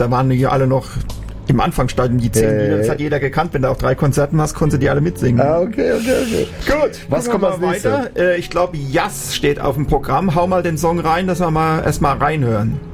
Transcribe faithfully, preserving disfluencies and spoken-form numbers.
da waren die alle noch im Anfangsstadium, die zehn Äh. Lieder, das hat jeder gekannt. Wenn du auf drei Konzerten warst, konntest du die alle mitsingen. Ah, okay, okay, okay. Gut, was gucken kommt wir als mal weiter? Äh, ich glaube, Yass steht auf dem Programm. Hau mal den Song rein, dass wir mal erstmal reinhören.